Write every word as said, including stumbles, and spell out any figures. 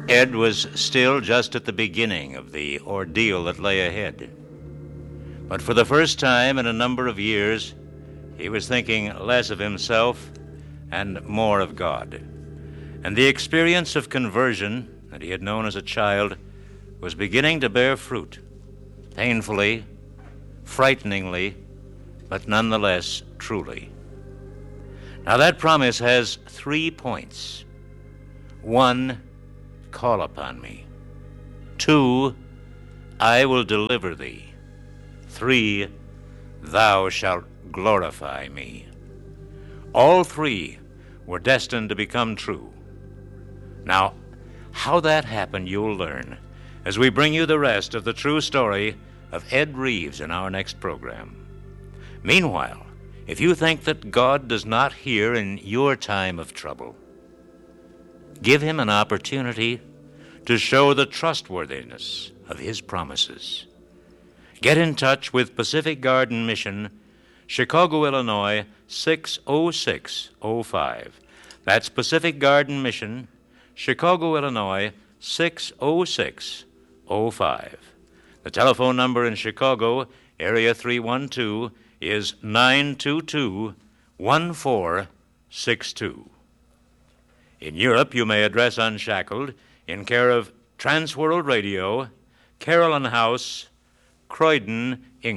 Ed was still just at the beginning of the ordeal that lay ahead. But for the first time in a number of years, he was thinking less of himself and more of God. And the experience of conversion that he had known as a child was beginning to bear fruit, painfully, frighteningly, but nonetheless truly. Now that promise has three points. One, call upon me. Two, I will deliver thee. Three, thou shalt glorify me. All three were destined to become true. Now, how that happened you'll learn as we bring you the rest of the true story of Ed Reeves in our next program. Meanwhile, if you think that God does not hear in your time of trouble, give him an opportunity to show the trustworthiness of his promises. Get in touch with Pacific Garden Mission, Chicago, Illinois, six oh six oh five. That's Pacific Garden Mission, Chicago, Illinois, six oh six oh five. The telephone number in Chicago, area three one two, is nine two two, one four six two. In Europe, you may address Unshackled in care of Transworld Radio, Carolyn House, Croydon, England.